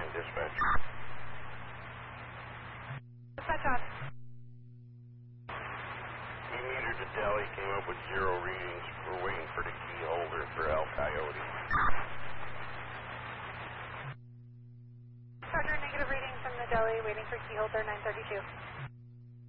dispatch. Dispatch on. We metered to Delhi, came up with 0 readings. We're waiting for the key holder for El Coyote. Roger, negative reading from the deli, waiting for key holder 932.